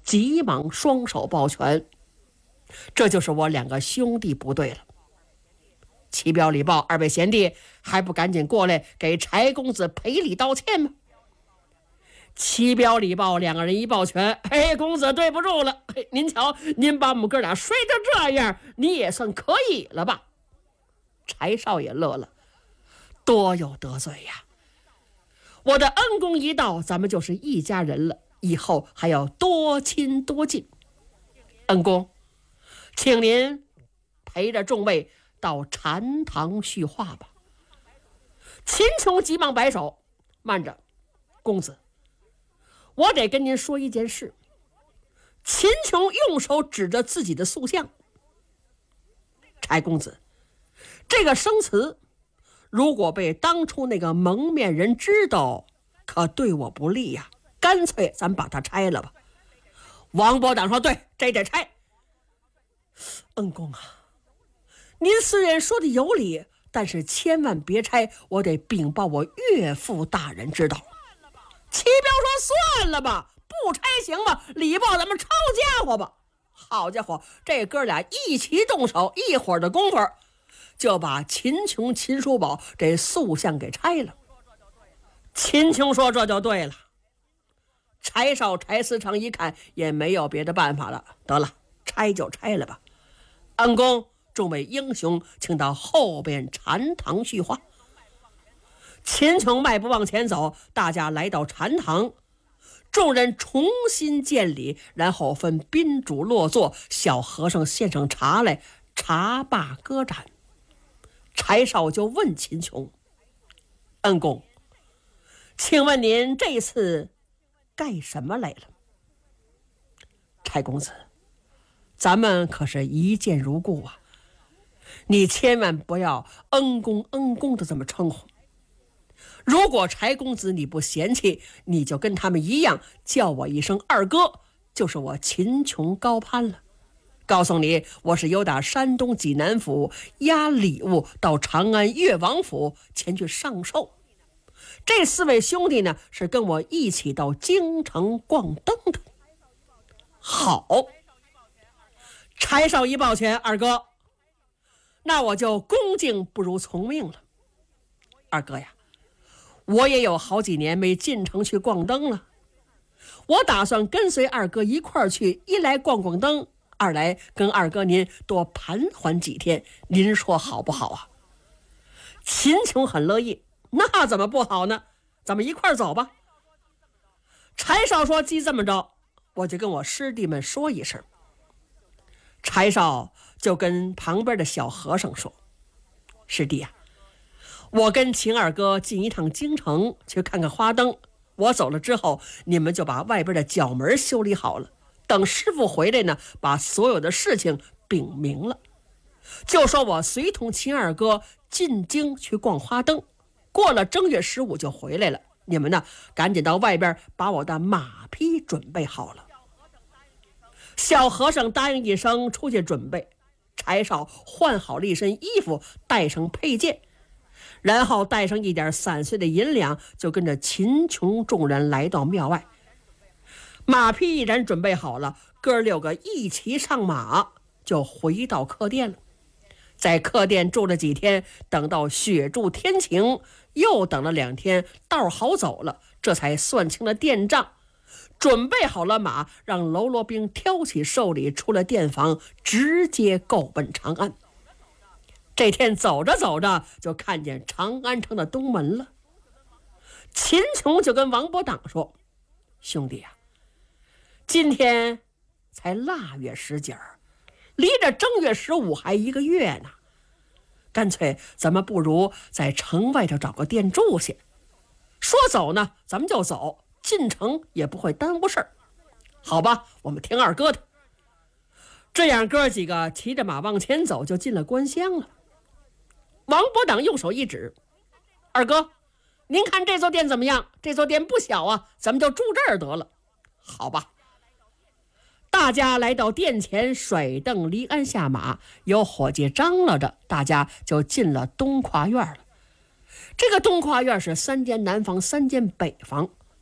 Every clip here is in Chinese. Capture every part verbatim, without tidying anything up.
急忙双手抱拳：“这就是我两个兄弟不对了。齐彪、李豹二位贤弟还不赶紧过来给柴公子赔礼道歉吗？”齐彪、李豹两个人一抱拳：“嘿，公子对不住了。嘿，您瞧，您把我们哥俩摔成这样，你也算可以了吧？”柴少爷乐了：“多有得罪呀！我的恩公一到，咱们就是一家人了，以后还要多亲多近。恩公，请您陪着众位到禅堂叙话吧。”秦琼急忙摆手：“慢着，公子，我得跟您说一件事。”秦琼用手指着自己的塑像：“柴公子，这个生词如果被当初那个蒙面人知道，可对我不利呀，干脆咱把它拆了吧。”王伯党说：“对，这得拆。”恩公啊，您虽然说的有理，但是千万别拆，我得禀报我岳父大人知道。齐彪说：“算了吧，不拆行吗？李豹，咱们抄家伙吧。”好家伙，这哥俩一齐动手，一会儿的功夫就把秦琼、秦叔宝这塑像给拆了。秦琼说：“这就对了。”柴少、柴思成一看也没有别的办法了，得了，拆就拆了吧。恩公，众位英雄请到后边禅堂叙话。秦琼迈步往前走，大家来到禅堂，众人重新见礼，然后分宾主落座，小和尚献上茶来，茶罢歌盏。柴少就问秦琼：“恩公，请问您这次干什么来了？”柴公子，咱们可是一见如故啊，你千万不要恩公恩公的这么称呼。如果柴公子你不嫌弃，你就跟他们一样叫我一声二哥，就是我秦琼高攀了。告诉你，我是由打山东济南府押礼物到长安越王府前去上寿。这四位兄弟呢，是跟我一起到京城逛灯的。好，柴少一抱拳：“二哥，那我就恭敬不如从命了。二哥呀，我也有好几年没进城去逛灯了，我打算跟随二哥一块儿去，一来逛逛灯，二来跟二哥您多盘桓几天，您说好不好啊？”秦琼很乐意：“那怎么不好呢？咱们一块儿走吧。”柴少说：“既这么着，我就跟我师弟们说一声。”柴少就跟旁边的小和尚说：“师弟啊，我跟秦二哥进一趟京城去看看花灯，我走了之后，你们就把外边的角门修理好了，等师傅回来呢，把所有的事情禀明了，就说我随同秦二哥进京去逛花灯，过了正月十五就回来了，你们呢赶紧到外边把我的马匹准备好了。”小和尚答应一声，出去准备。柴少换好了一身衣服，带上佩剑，然后带上一点散碎的银两，就跟着秦琼众人来到庙外。马匹已然准备好了，哥六个一齐上马，就回到客店了。在客店住了几天，等到雪住天晴，又等了两天，道好走了，这才算清了店账，准备好了马，让喽啰兵挑起寿礼，出了店房，直接够奔长安。这天走着走着，就看见长安城的东门了。秦琼就跟王伯党说：“兄弟啊，今天才腊月十几儿，离着正月十五还一个月呢，干脆咱们不如在城外头找个店住下，说走呢咱们就走，进城也不会耽误事儿。好吧，我们听二哥的。”这样哥几个骑着马往前走，就进了官乡了。王伯党用手一指：“二哥，您看这座店怎么样？这座店不小啊，咱们就住这儿得了。”好吧。大家来到店前，甩凳离鞍下马，有伙计张罗着，大家就进了东跨院了。这个东跨院是三间南房，三间北房，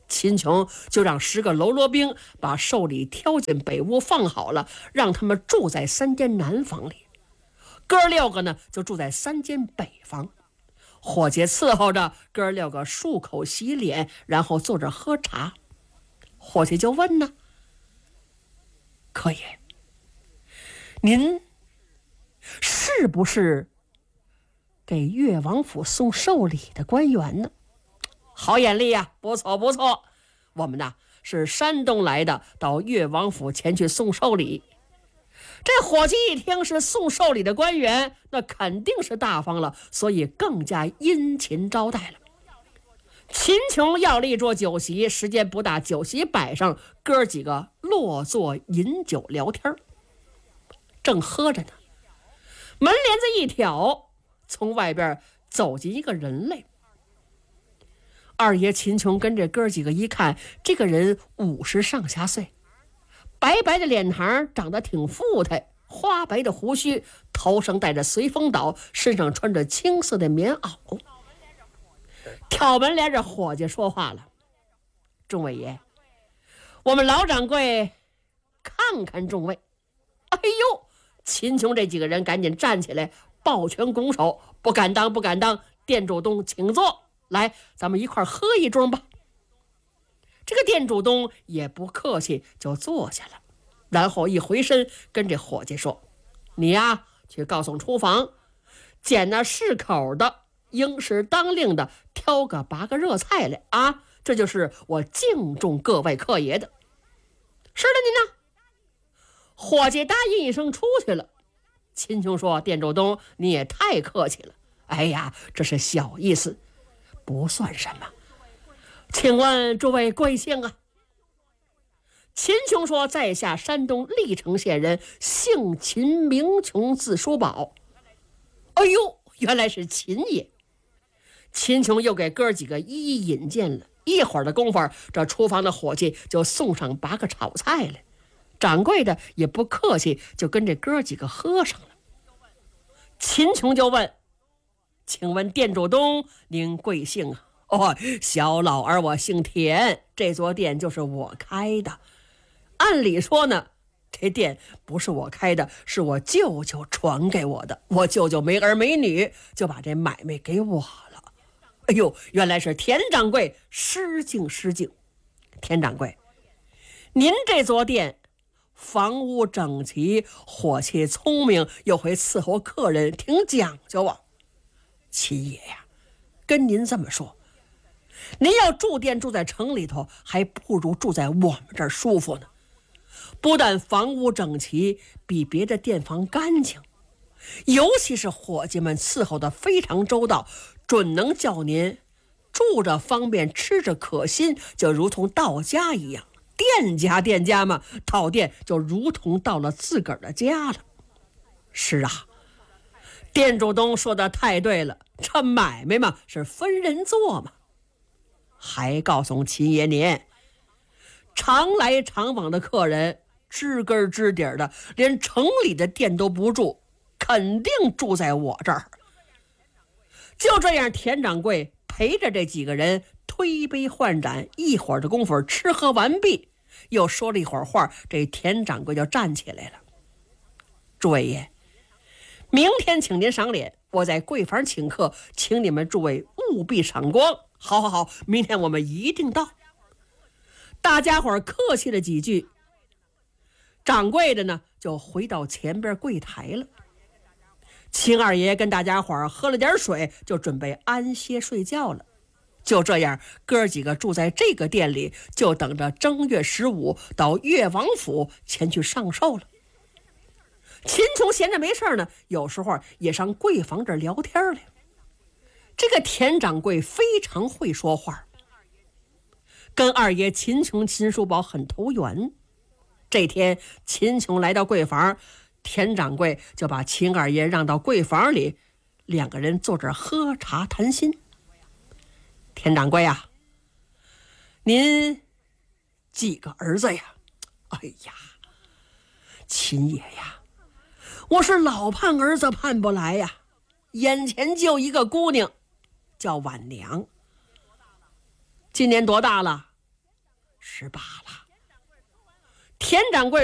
秦琼就让十个喽啰兵把寿礼挑进北屋放好了，让他们住在三间南房里，哥六个呢就住在三间北房。伙计伺候着哥六个漱口洗脸，然后坐着喝茶。伙计就问呢：客爷，您是不是给越王府送寿礼的官员呢？好眼力呀，不错不错，我们呢是山东来的，到越王府前去送寿礼。这伙计一听是送寿礼的官员，那肯定是大方了，所以更加殷勤招待了。秦琼要了一桌酒席，时间不大，酒席摆上，哥几个落座饮酒聊天，正喝着呢，门帘子一挑，从外边走进一个人来。二爷秦琼跟着哥几个一看，这个人五十上下岁，白白的脸庞，长得挺富态，花白的胡须，头上戴着随风倒，身上穿着青色的棉袄。挑门帘着伙计说话了：众位爷，我们老掌柜看看众位。哎呦，秦琼这几个人赶紧站起来，抱拳拱手：不敢当不敢当，店主东请坐，来，咱们一块喝一盅吧。这个店主东也不客气，就坐下了，然后一回身跟这伙计说：你呀，去告诉厨房，捡那适口的应是当令的，挑个八个热菜来啊！这就是我敬重各位客爷的。是的，您呢？伙计答应一声出去了。秦琼说：店主东，你也太客气了，哎呀，这是小意思，不算什么，请问诸位贵姓啊？秦琼说：在下山东历城县人，姓秦名琼，字叔宝。哎呦，原来是秦爷。秦琼又给哥几个一一引荐了，一会儿的功夫，这厨房的伙计就送上八个炒菜来，掌柜的也不客气，就跟这哥几个喝上了。秦琼就问：请问店主东，您贵姓啊？哦，小老儿我姓田，这座店就是我开的。按理说呢，这店不是我开的，是我舅舅传给我的，我舅舅没儿没女，就把这买卖给我了。哎呦，原来是田掌柜，失敬失敬。田掌柜，您这座店房屋整齐，伙计聪明，又会伺候客人，挺讲究啊。秦爷呀，跟您这么说，您要住店住在城里头，还不如住在我们这儿舒服呢。不但房屋整齐，比别的店房干净，尤其是伙计们伺候的非常周到，准能叫您住着方便，吃着可心，就如同到家一样。店家店家嘛，到店就如同到了自个儿的家了。是啊，店主东说的太对了，这买卖嘛是分人做嘛。还告诉秦爷您，常来常往的客人，知根知底的，连城里的店都不住，肯定住在我这儿。就这样，田掌柜陪着这几个人推杯换盏，一会儿的功夫吃喝完毕，又说了一会儿话，这田掌柜就站起来了：诸位爷，明天请您赏脸，我在贵房请客，请你们诸位务必赏光。好好好，明天我们一定到。大家伙儿客气了几句，掌柜的呢就回到前边柜台了。秦二爷跟大家伙儿喝了点水，就准备安歇睡觉了。就这样，哥几个住在这个店里，就等着正月十五到越王府前去上寿了。秦琼闲着没事呢，有时候也上柜房这聊天来。这个田掌柜非常会说话，跟二爷秦琼、秦叔宝很投缘。这天秦琼来到柜房，田掌柜就把秦二爷让到柜房里，两个人坐这喝茶谈心。田掌柜啊，您几个儿子呀？哎呀，秦爷呀，我是老盼儿子盼不来呀，眼前就一个姑娘，叫婉娘。今年多大了？ 十八了。田掌柜